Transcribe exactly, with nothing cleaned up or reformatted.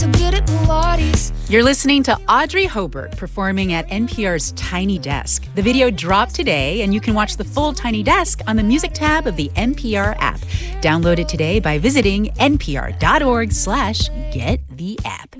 so good at Pilates. You're listening to Audrey Hobart performing at N P R's Tiny Desk. The video dropped today, and you can watch the full Tiny Desk on the music tab of the N P R app. Download it today by visiting npr.org slash get the app.